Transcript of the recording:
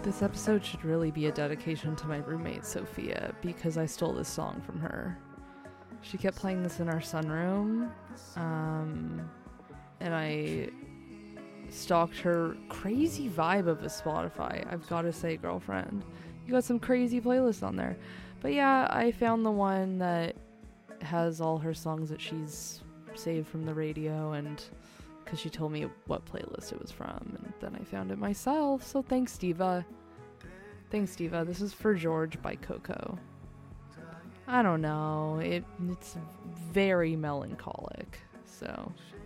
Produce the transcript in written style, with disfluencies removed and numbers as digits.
This episode should really be a dedication to my roommate, Sophia, because I stole this song from her. She kept playing this in our sunroom, and I stalked her crazy vibe of a Spotify. I've got to say, girlfriend, you got some crazy playlists on there. But yeah, I found the one that has all her songs that she's saved from the radio, and because she told me what playlist it was from, and then I found it myself. So thanks, Diva. Thanks, Diva. This is For George by Coco. I don't know. It's very melancholic. So